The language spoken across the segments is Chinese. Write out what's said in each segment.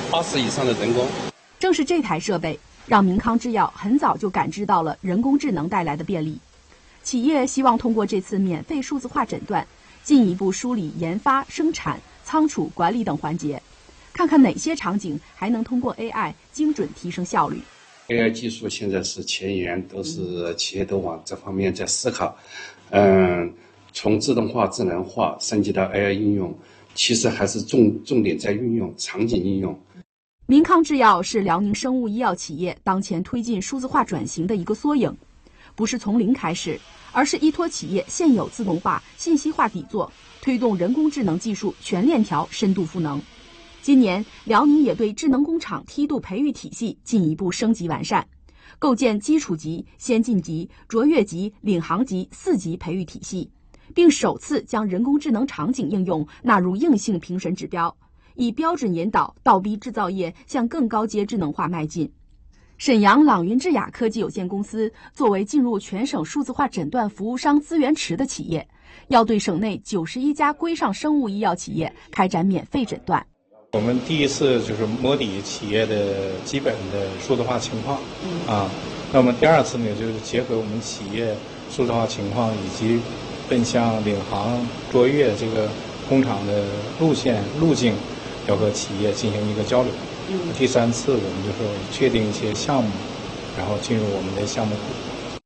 80以上的人工。 正是这台设备，让明康制药很早就感知到了人工智能带来的便利。企业希望通过这次免费数字化诊断，进一步梳理研发、生产、仓储管理等环节，看看哪些场景还能通过 AI 精准提升效率。 AI 技术现在是前沿，都是企业都往这方面在思考。从自动化、智能化升级到 AI 应用，其实还是重点在运用场景应用。 明康制药是辽宁生物医药企业当前推进数字化转型的一个缩影，不是从零开始，而是依托企业现有自动化、信息化底座，推动人工智能技术全链条深度赋能。今年，辽宁也对智能工厂梯度培育体系进一步升级完善，构建基础级、先进级、卓越级、领航级4级培育体系，并首次将人工智能场景应用纳入硬性评审指标，以标准引导倒逼制造业向更高阶智能化迈进。沈阳朗云智雅科技有限公司作为进入全省数字化诊断服务商资源池的企业，要对省内91家规上生物医药企业开展免费诊断。 我们第一次就是摸底企业的基本的数字化情况那我们第二次呢，就是结合我们企业数字化情况以及奔向领航卓越这个工厂的路径，要和企业进行一个交流。第三次我们就是确定一些项目，然后进入我们的项目库。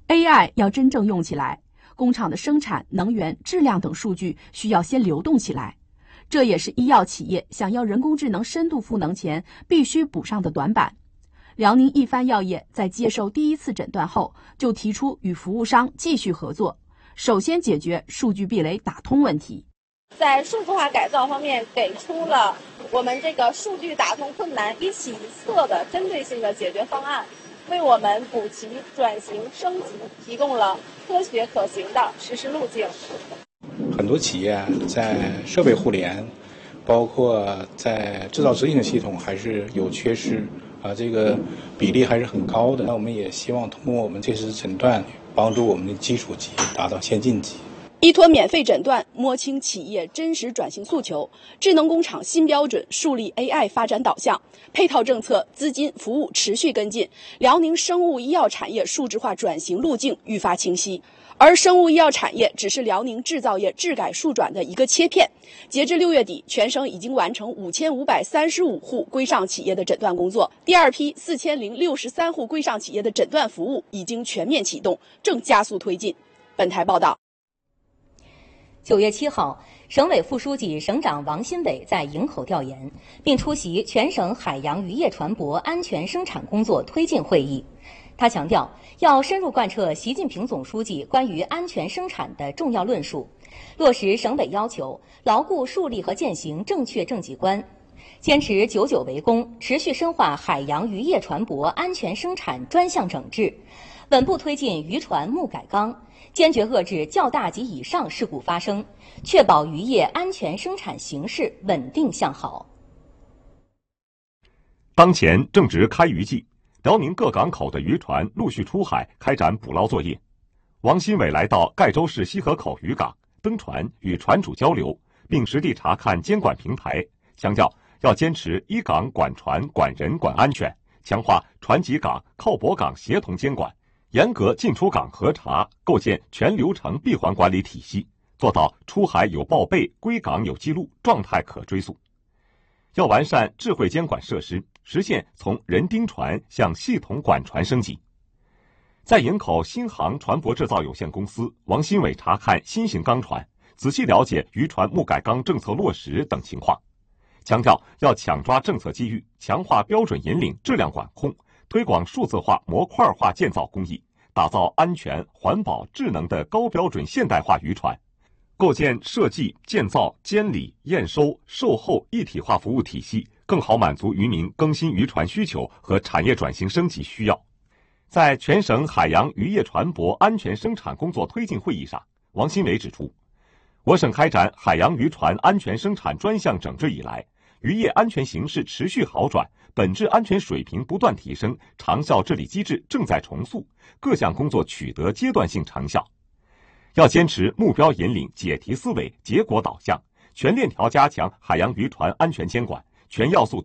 AI 要真正用起来，工厂的生产、能源、质量等数据需要先流动起来，这也是医药企业想要人工智能深度赋能前必须补上的短板。辽宁一帆药业在接受第一次诊断后，就提出与服务商继续合作，首先解决数据壁垒打通问题。 在数字化改造方面，给出了我们这个数据打通困难一起一策的针对性的解决方案，为我们补齐、转型、升级提供了科学可行的实施路径。 很多企业在设备互联，包括在制造执行系统还是有缺失这个比例还是很高的。那我们也希望通过我们这次诊断，帮助我们的基础级达到先进级。 依托免费诊断，摸清企业真实转型诉求，智能工厂新标准树立 AI 发展导向，配套政策、资金、服务持续跟进，辽宁生物医药产业数字化转型路径愈发清晰。而生物医药产业只是辽宁制造业质改数转的一个切片。截至6月底，全省已经完成5535户规上企业的诊断工作，第二批4063户规上企业的诊断服务已经全面启动，正加速推进。本台报道。 9月7号，省委副书记、省长王新伟在营口调研，并出席全省海洋渔业船舶安全生产工作推进会议。他强调，要深入贯彻习近平总书记关于安全生产的重要论述，落实省委要求，牢固树立和践行正确政绩观，坚持久久为功，持续深化海洋渔业船舶安全生产专项整治，稳步推进渔船木改钢，坚决遏制较大及以上事故发生，确保渔业安全生产形势稳定向好。 当前正值开渔季，辽宁各港口的渔船陆续出海开展捕捞作业。王新伟来到盖州市西河口渔港登船与船主交流，并实地查看监管平台，强调要坚持依港管船、管人、管安全，强化船籍港、靠泊港协同监管，严格进出港核查，构建全流程闭环管理体系，做到出海有报备、归港有记录、状态可追溯。要完善智慧监管设施，实现从人盯船向系统管船升级。在营口新航船舶制造有限公司，王新伟查看新型钢船，仔细了解渔船木改钢政策落实等情况，强调要抢抓政策机遇，强化标准引领、质量管控，推广数字化模块化建造工艺，打造安全、环保、智能的高标准现代化渔船，构建设计、建造、监理、验收、售后一体化服务体系，更好满足渔民更新渔船需求和产业转型升级需要。在全省海洋渔业船舶安全生产工作推进会议上，王新伟指出，我省开展海洋渔船安全生产专项整治以来，渔业安全形势持续好转，本质安全水平不断提升，长效治理机制正在重塑，各项工作取得阶段性成效。要坚持目标引领、解题思维、结果导向，全链条加强海洋渔船安全监管，全要素